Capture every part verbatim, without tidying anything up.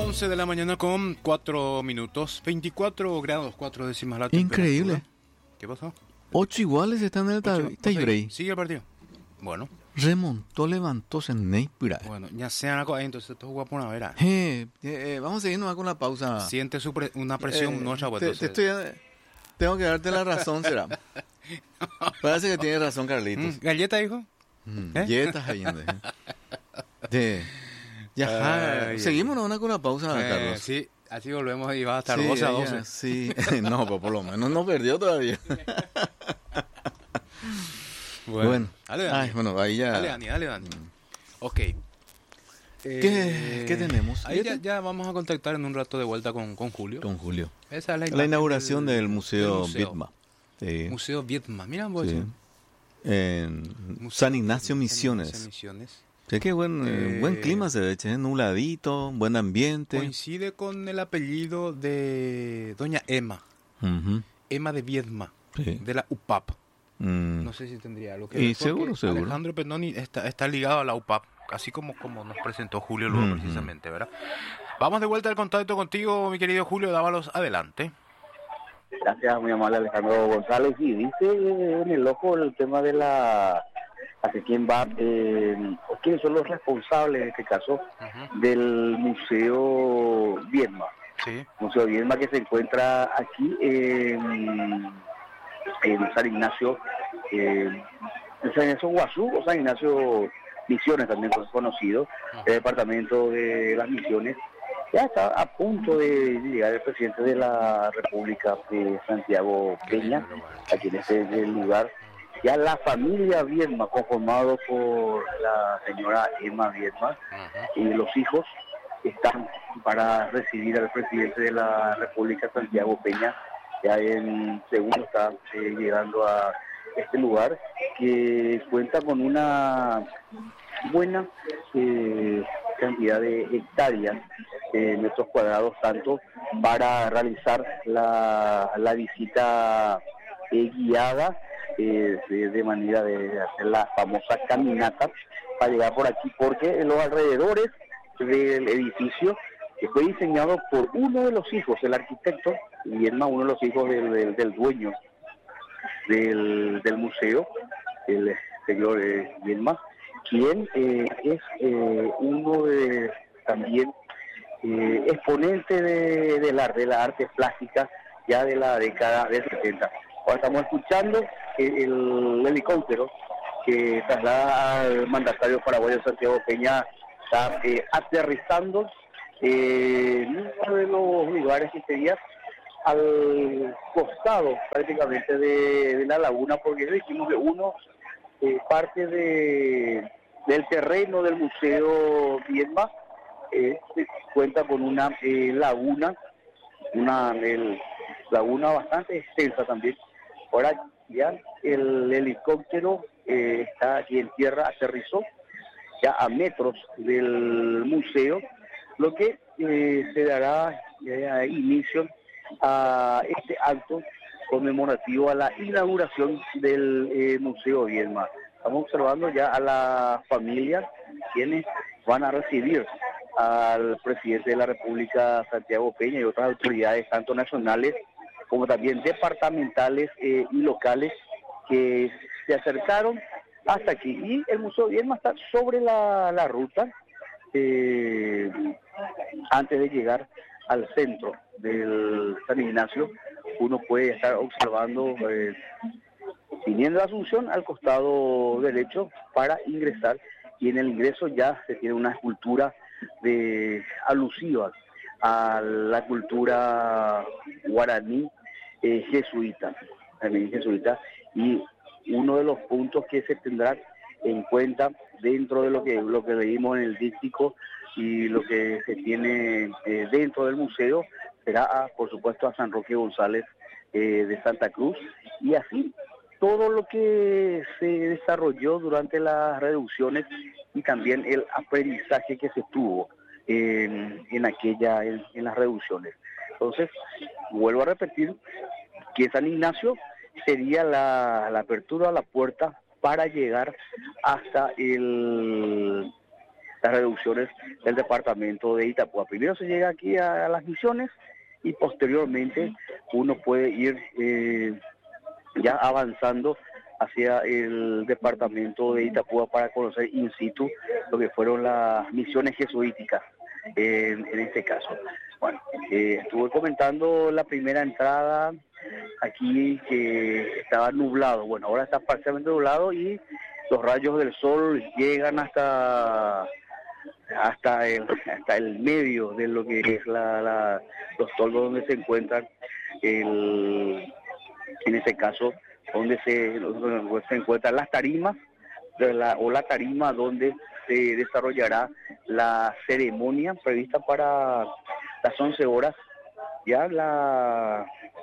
once de la mañana con cuatro minutos, veinticuatro grados, cuatro décimas la Increíble. temperatura. ¿Qué pasó? Ocho iguales están en el Ocho- tiebreak. Sigue el partido. Bueno, Remontó, levantóse en Neipira. bueno, ya sean algo ahí, entonces esto juega por una vera. Eh, eh, vamos a seguir nomás con la pausa. Siente su pre- una presión Eh, nuestra, pues, te, te entonces. estoy, tengo que darte la razón, será. Parece que tienes razón, Carlitos. Mm, ¿Galleta, hijo? Mm, ¿Eh? Yetas ahí, ande. De- Ya, Ay, seguimos nomás con la pausa, Eh, Carlos. sí, así volvemos y va a estar Sí, doce a ya, doce. sí. No, pues por lo menos no perdió todavía. Bueno, dale, Dani. Ay, bueno, ahí ya. Dale, Dani, dale, Dani. Ok. ¿Qué, Eh, qué tenemos? Ahí ya, ¿Siete? ya vamos a contactar en un rato de vuelta con, con Julio. Con Julio. Esa es la, La imagen inauguración del, Museo, del museo. Vietma. Sí, Museo Vietma. Mira, vos. sí. En Museo San Ignacio, San Misiones. Ignacio, Misiones. Sí, qué buen, eh, Eh, buen clima se ve, che, nubladito, buen ambiente. Coincide con el apellido de doña Emma. Ujú, Emma de Viedma, sí. de la U P A P. Mm, No sé si tendría algo que Y ver. porque seguro, seguro. Alejandro Pendoni está, está ligado a la U P A P, así como, como nos presentó Julio luego, Ujú. precisamente, ¿verdad? Vamos de vuelta al contacto contigo, mi querido Julio. Dávalos adelante. Gracias, muy amable Alejandro González. Y dice en el ojo el tema de la... hacia quién va, eh, o quiénes son los responsables en este caso Ujú. del Museo Viedma. Sí. Museo Viedma que se encuentra aquí en, en San Ignacio, eh, en San Ignacio Guazú o San Ignacio Misiones, también conocido, el departamento de las Misiones. Ya está a punto de llegar el presidente de la República, de Santiago Peña, aquí en este lugar. Ya la familia Viedma, conformado por la señora Emma Viedma y los hijos, están para recibir al presidente de la República, Santiago Peña. Ya en segundo está eh, llegando a este lugar que cuenta con una buena eh, cantidad de hectáreas, eh, metros cuadrados, tanto para realizar la, la visita eh, guiada, eh, de, de manera de hacer la famosa caminata para llegar por aquí, porque en los alrededores del edificio, que fue diseñado por uno de los hijos, el arquitecto, y es más, uno de los hijos del, del, del dueño del, del museo, el señor eh, Viedma, quien eh, es eh, uno de también eh, exponente de, de, la, de la arte plástica ya de la década del setenta. Ahora estamos escuchando el, el helicóptero que traslada al mandatario paraguayo Santiago Peña, está eh, aterrizando eh, en uno de los lugares que sería al costado prácticamente de, de la laguna, porque dijimos que uno eh, parte de del terreno del Museo Viedma eh, cuenta con una eh, laguna, una el, laguna bastante extensa también. Ahora ya el helicóptero eh, está aquí en tierra, aterrizó ya a metros del museo, lo que eh, se dará eh, inicio a este acto conmemorativo a la inauguración del eh, Museo Viedma. Estamos observando ya a la familia, quienes van a recibir al presidente de la República, Santiago Peña, y otras autoridades, tanto nacionales como también departamentales eh, y locales, que se acercaron hasta aquí. Y el Museo Viedma está sobre la, la ruta, eh, antes de llegar al centro del San Ignacio. Uno puede estar observando, eh, viniendo de Asunción al costado derecho para ingresar, y en el ingreso ya se tiene una escultura de alusiva a la cultura guaraní eh, jesuita, también jesuita, y uno de los puntos que se tendrá en cuenta dentro de lo que lo que leímos en el díptico y lo que se tiene eh, dentro del museo será, a, por supuesto, a San Roque González eh, de Santa Cruz, y así todo lo que se desarrolló durante las reducciones y también el aprendizaje que se tuvo en, en aquella en, en las reducciones. Entonces, vuelvo a repetir que San Ignacio sería la, la apertura a la puerta para llegar hasta el las reducciones del departamento de Itapúa. Primero se llega aquí a, a las Misiones y posteriormente uno puede ir eh, ya avanzando hacia el departamento de Itapúa para conocer in situ lo que fueron las misiones jesuíticas en, en este caso. Bueno, eh, estuve comentando la primera entrada aquí que estaba nublado. Bueno, ahora está parcialmente nublado y los rayos del sol llegan hasta hasta el hasta el medio de lo que es la, la los toldos donde se encuentran el en este caso donde se, donde se encuentran las tarimas de la, o la tarima donde se desarrollará la ceremonia prevista para las once horas. Ya la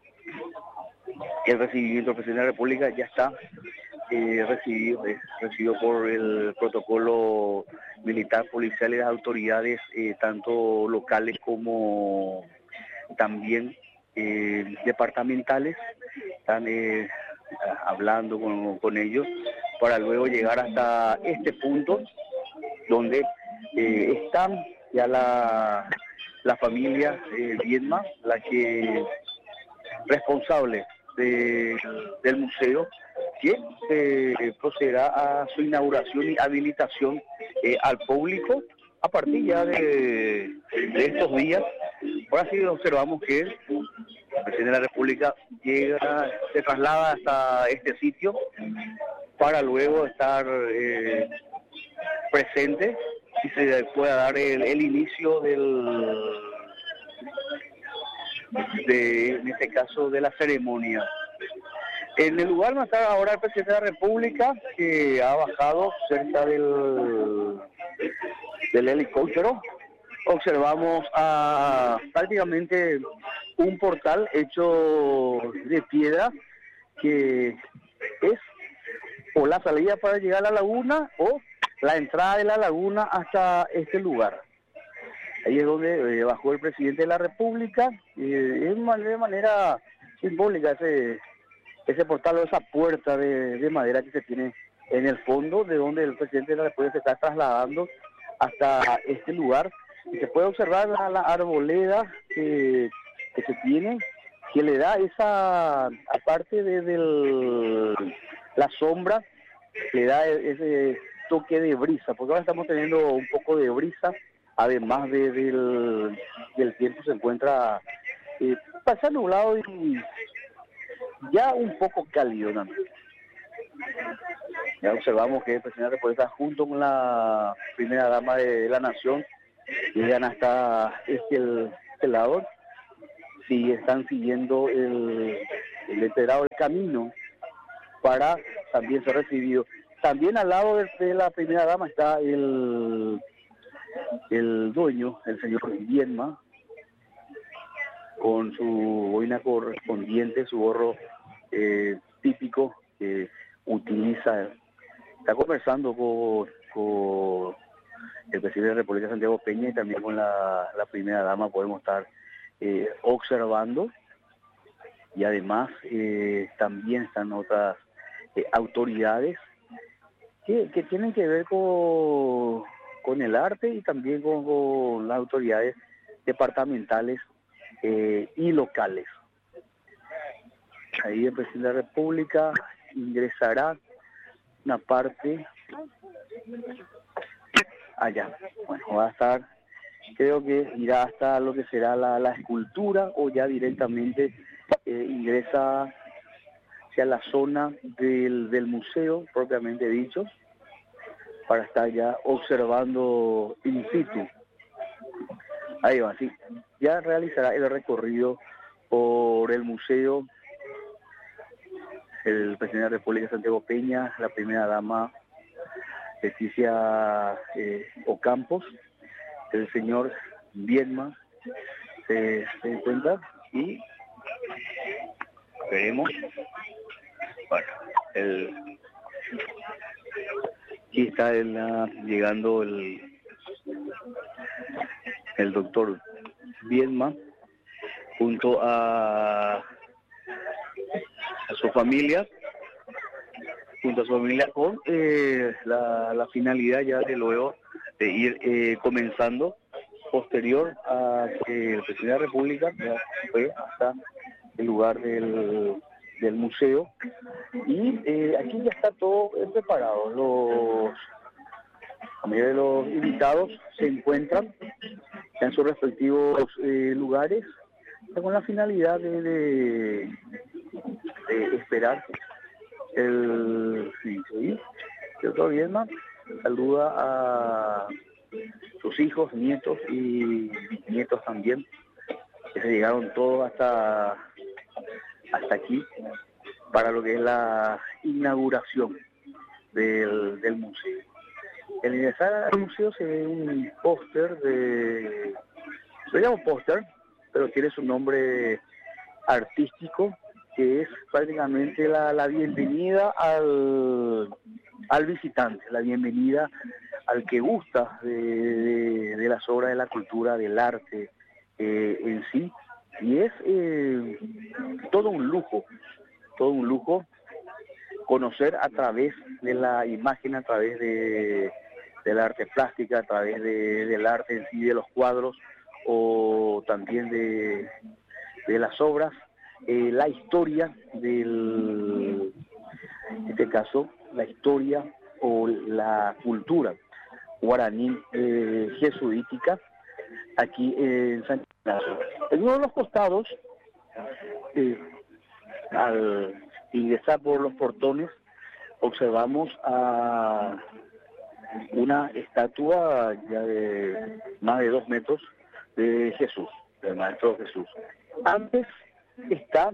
el recibimiento del presidente de la República ya está eh, recibido, eh, recibido por el protocolo militar, policial y las autoridades eh, tanto locales como también eh, departamentales. Están eh, hablando con, con ellos para luego llegar hasta este punto donde eh, están ya la, la familia eh, Viedma, la que responsable de, del museo, que eh, procederá a su inauguración y habilitación eh, al público a partir ya de, de estos días. Ahora sí observamos que el presidente de la República llega, se traslada hasta este sitio para luego estar eh, presente y se pueda dar el, el inicio del de, en este caso, de la ceremonia. En el lugar va a estar ahora el presidente de la República, que ha bajado cerca del, del helicóptero. Observamos a prácticamente un portal hecho de piedra que es o la salida para llegar a la laguna o la entrada de la laguna hasta este lugar. Ahí es donde eh, bajó el presidente de la República, eh, es de manera simbólica ese, ese portal o esa puerta de, de madera que se tiene en el fondo, de donde el presidente de la República se está trasladando hasta este lugar. Y se puede observar la, la arboleda que, que se tiene, que le da esa, aparte de del, la sombra, le da ese toque de brisa, porque ahora estamos teniendo un poco de brisa, además de, del, del tiempo se encuentra eh, pasa nublado y ya un poco cálido, ¿no? Ya observamos que el presidente de la República junto con la primera dama de la nación llegan hasta este, el, este lado y están siguiendo el, el empedrado, el camino para también ser recibido. También al lado de, de la primera dama está el, el dueño, el señor Viedma, con su boina correspondiente, su gorro eh, típico que utiliza. Está conversando con, con el presidente de la República, Santiago Peña, y también con la, la primera dama podemos estar eh, observando. Y además eh, también están otras eh, autoridades que, que tienen que ver con, con el arte y también con, con las autoridades departamentales eh, y locales. Ahí el presidente de la República ingresará una parte allá. Bueno, va a estar, creo que irá hasta lo que será la, la escultura o ya directamente eh, ingresa hacia la zona del, del museo propiamente dicho, para estar ya observando in situ. Ahí va, sí. Ya realizará el recorrido por el museo el presidente de la República, Santiago Peña, la primera dama, Leticia eh, Ocampos, el señor Viedma se, se encuentra y veremos. Bueno, el, aquí está el, uh, llegando el, el doctor Viedma junto a, a su familia, junto a su familia con eh, la, la finalidad ya de luego de ir eh, comenzando posterior a que el presidente de la República ya fue hasta el lugar del, del museo y eh, aquí ya está todo eh, preparado. Los, la mayoría de los invitados se encuentran en sus respectivos eh, lugares con la finalidad de, de, de esperar el juicio. Y el doctor Viedma saluda a sus hijos, nietos y nietos también, que se llegaron todos hasta, hasta aquí para lo que es la inauguración del, del museo. Al ingresar al museo se ve un póster de... se llama póster, pero tiene su nombre artístico, que es prácticamente la, la bienvenida al, al visitante, la bienvenida al que gusta de, de, de las obras de la cultura, del arte eh, en sí. Y es eh, todo un lujo, todo un lujo conocer a través de la imagen, a través de, del arte plástica, a través de, del arte en sí, de los cuadros, o también de, de las obras, eh, la historia del, en este caso, la historia o la cultura guaraní eh, jesuítica aquí en San Ignacio. En uno de los costados, eh, al ingresar por los portones, observamos a una estatua ya de más de dos metros de Jesús, del Maestro Jesús. Antes está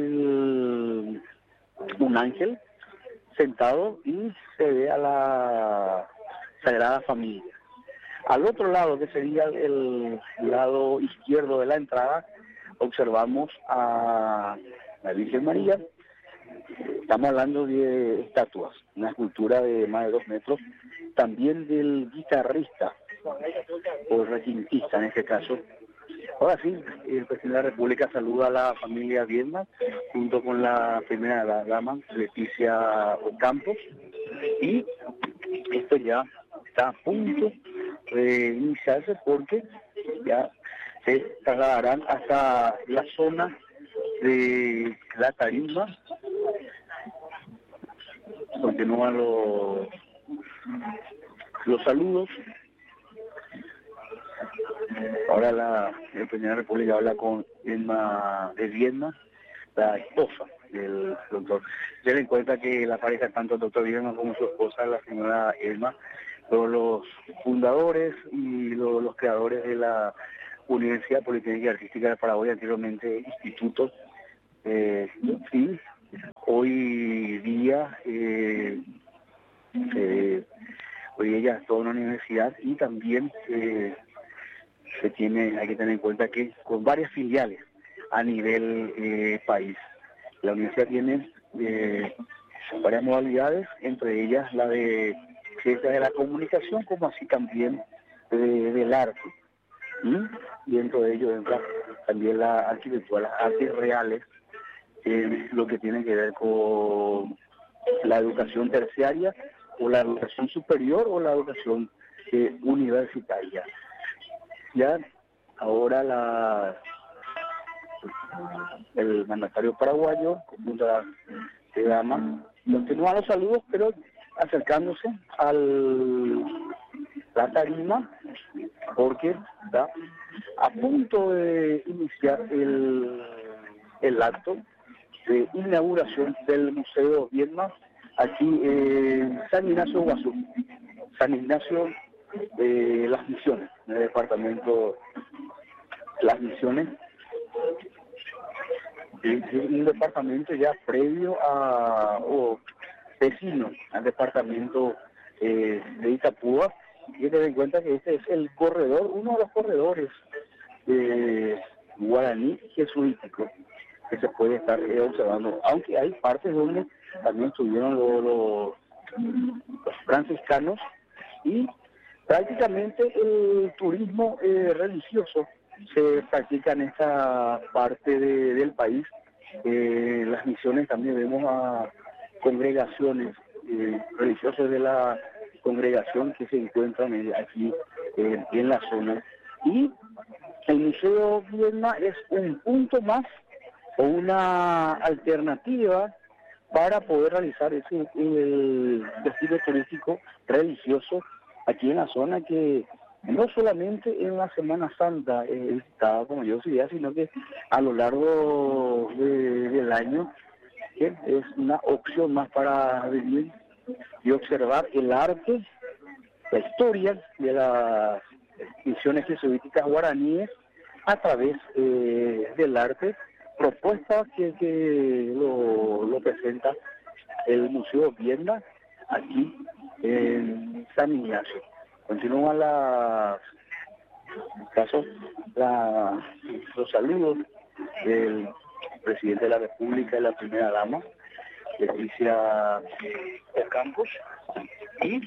el, un ángel sentado y se ve a la Sagrada Familia. Al otro lado, que sería el lado izquierdo de la entrada, observamos a la Virgen María. Estamos hablando de estatuas, una escultura de más de dos metros, también del guitarrista, o requintista en este caso. Ahora sí, el presidente de la República saluda a la familia Viedma, junto con la primera dama, Leticia Ocampos, y esto ya está a punto de iniciarse porque ya se trasladarán hasta la zona de la tarima. Continúan los, los saludos. Ahora la, el presidente de la República habla con Elma de Viedma, la esposa del doctor. Ten en cuenta que la pareja, tanto el doctor Viedma como su esposa, la señora Elma, son los fundadores y los, los creadores de la Universidad Politécnica y Artística de Paraguay, anteriormente Instituto. Eh, sí, hoy día, eh, eh, hoy ella es toda una universidad y también eh, se tiene, hay que tener en cuenta que con varias filiales a nivel eh, país. La universidad tiene eh, varias modalidades, entre ellas la de ciencias de la comunicación, como así también de, del arte. ¿Mm? Y dentro de ello entra también la arquitectura, las artes reales, eh, lo que tiene que ver con la educación terciaria o la educación superior o la educación eh, universitaria. Ya ahora la el mandatario paraguayo, junto a la dama, continúa los saludos, pero acercándose al la tarima, porque está a punto de iniciar el, el acto de inauguración del Museo Viedma aquí en San Ignacio Guazú, San Ignacio de Las Misiones, en el departamento Las Misiones. Es un departamento ya previo a, o vecino al departamento eh, de Itapúa. Y tener en cuenta que este es el corredor, uno de los corredores eh, guaraní jesuítico que se puede estar eh, observando, aunque hay partes donde también estuvieron los, los, los franciscanos, y prácticamente el turismo eh, religioso se practica en esta parte de, del país. Eh, las misiones también vemos a congregaciones eh, religiosas de la congregación que se encuentran aquí eh, en la zona. Y el Museo Viedma es un punto más o una alternativa para poder realizar ese, el destino turístico religioso aquí en la zona, que no solamente en la Semana Santa es visitada como yo decía, sino que a lo largo de, del año, que es una opción más para venir y observar el arte, la historia de las misiones jesuíticas guaraníes a través eh, del arte, propuesta que, que lo, lo presenta el Museo Viedma aquí en San Ignacio. Continúan las, en este caso, la, los saludos del presidente de la República y la primera dama, Leticia Campos, y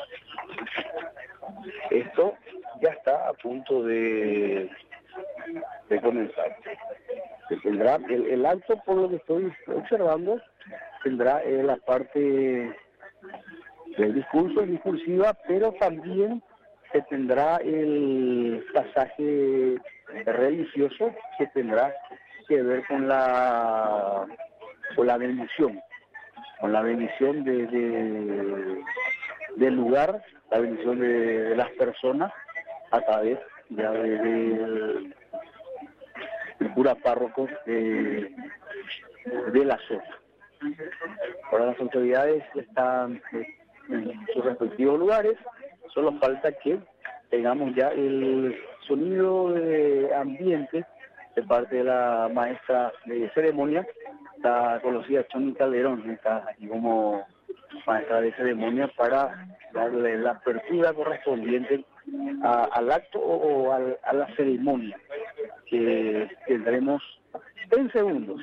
esto ya está a punto de, de comenzar. Se tendrá el, el acto, por lo que estoy observando, tendrá eh, la parte del discurso discursiva, pero también se tendrá el pasaje religioso que tendrá que ver con la con la bendición, con la bendición de, de del lugar, la bendición de, de las personas a través ya de, de el cura párroco de, de la zona. Ahora las autoridades están en sus respectivos lugares, solo falta que tengamos ya el sonido de ambiente de parte de la maestra de ceremonia, la conocida Choni Calderón, está aquí como maestra de ceremonia para darle la apertura correspondiente a, al acto o, o a, a la ceremonia que tendremos en segundos.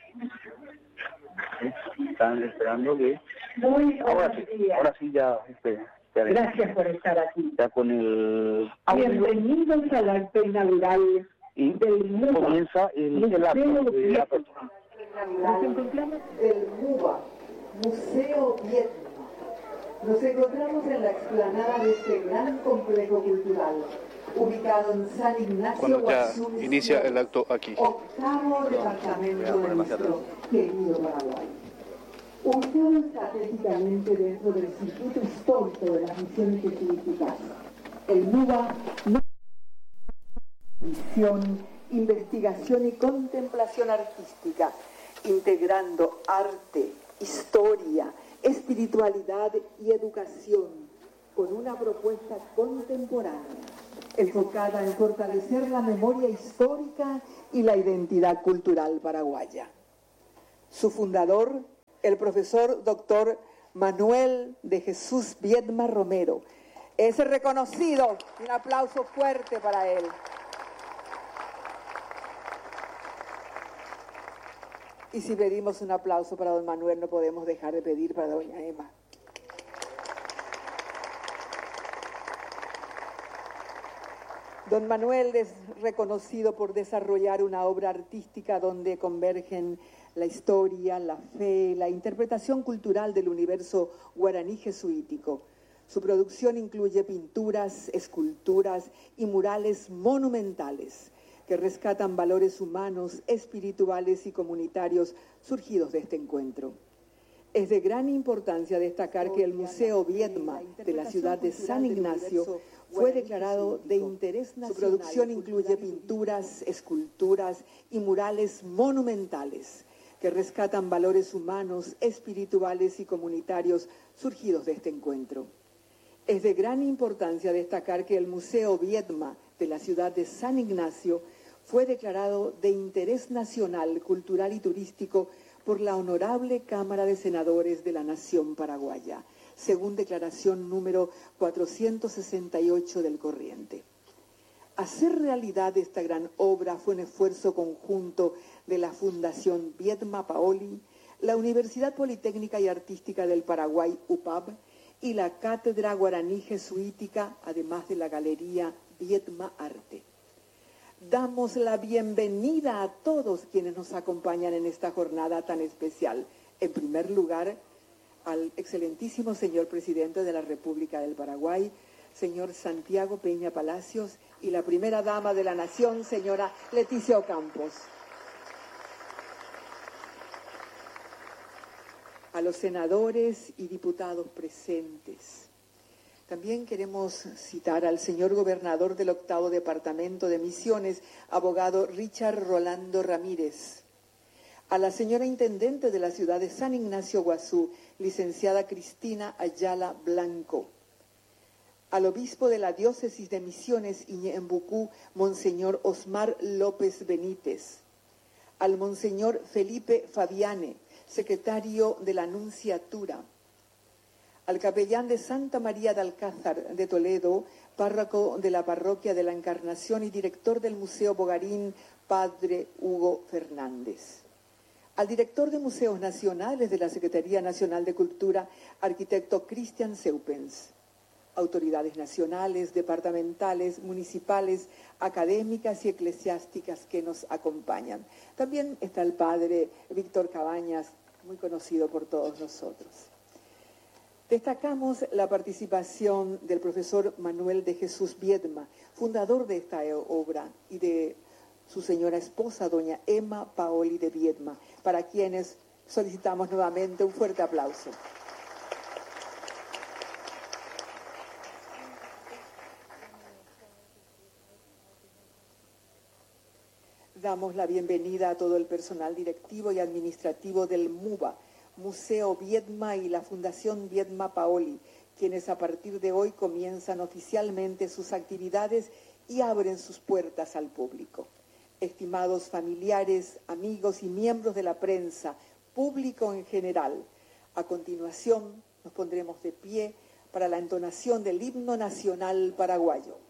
Están esperando que Muy ahora buenos sí, días. ahora sí ya, este, ya Gracias por estar aquí. ya con el audio Bienvenidos al acto inaugural y del MUBA. comienza el, el acto de apertura. Nos encontramos del MUBA, Museo Viedma. Nos encontramos en la explanada de este gran complejo cultural, ubicado en San Ignacio. Cuando ya Guazú, inicia el acto aquí. Octavo departamento de nuestro querido Paraguay. Ubicado estratégicamente dentro del circuito histórico de las misiones jesuíticas, el MUBA no misión, investigación y contemplación artística, integrando arte, historia, espiritualidad y educación con una propuesta contemporánea enfocada en fortalecer la memoria histórica y la identidad cultural paraguaya. Su fundador, el profesor doctor Manuel de Jesús Viedma Romero, es reconocido. Un aplauso fuerte para él. Y si pedimos un aplauso para don Manuel, no podemos dejar de pedir para doña Emma. Don Manuel es reconocido por desarrollar una obra artística donde convergen la historia, la fe, la interpretación cultural del universo guaraní jesuítico. Su producción incluye pinturas, esculturas y murales monumentales que rescatan valores humanos, espirituales y comunitarios surgidos de este encuentro. Es de gran importancia destacar que el Museo Viedma de la ciudad de San Ignacio fue declarado de interés nacional. Su producción incluye pinturas, esculturas y murales monumentales que rescatan valores humanos, espirituales y comunitarios surgidos de este encuentro. Es de gran importancia destacar que el Museo Viedma de la ciudad de San Ignacio fue declarado de interés nacional, cultural y turístico por la Honorable Cámara de Senadores de la Nación Paraguaya, según declaración número cuatrocientos sesenta y ocho del corriente. Hacer realidad esta gran obra fue un esfuerzo conjunto de la Fundación Viedma Paoli, la Universidad Politécnica y Artística del Paraguay, U P A B, y la Cátedra Guaraní Jesuítica, además de la Galería Viedma Arte. Damos la bienvenida a todos quienes nos acompañan en esta jornada tan especial. En primer lugar, al excelentísimo señor presidente de la República del Paraguay, señor Santiago Peña Palacios, y la primera dama de la nación, señora Leticia Ocampos. A los senadores y diputados presentes. También queremos citar al señor gobernador del octavo departamento de Misiones, abogado Richard Rolando Ramírez. A la señora intendente de la ciudad de San Ignacio Guazú, licenciada Cristina Ayala Blanco. Al obispo de la diócesis de Misiones Iñembucú, monseñor Osmar López Benítez. Al monseñor Felipe Fabiane, secretario de la Nunciatura. Al capellán de Santa María de Alcázar de Toledo, párroco de la Parroquia de la Encarnación y director del Museo Bogarín, padre Hugo Fernández. Al director de Museos Nacionales de la Secretaría Nacional de Cultura, arquitecto Cristian Seupens. Autoridades nacionales, departamentales, municipales, académicas y eclesiásticas que nos acompañan. También está el padre Víctor Cabañas, muy conocido por todos nosotros. Destacamos la participación del profesor Manuel de Jesús Viedma, fundador de esta obra, y de su señora esposa, doña Emma Paoli de Viedma, para quienes solicitamos nuevamente un fuerte aplauso. Damos la bienvenida a todo el personal directivo y administrativo del MUBA, Museo Viedma, y la Fundación Viedma Paoli, quienes a partir de hoy comienzan oficialmente sus actividades y abren sus puertas al público. Estimados familiares, amigos y miembros de la prensa, público en general, a continuación nos pondremos de pie para la entonación del himno nacional paraguayo.